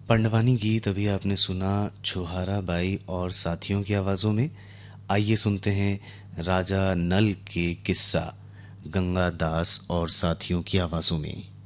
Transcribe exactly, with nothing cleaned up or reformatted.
पंडवानी गीत अभी आपने सुना छुहारा बाई और साथियों की आवाज़ों में। आइए सुनते हैं राजा नल के किस्सा गंगा दास और साथियों की आवाज़ों में।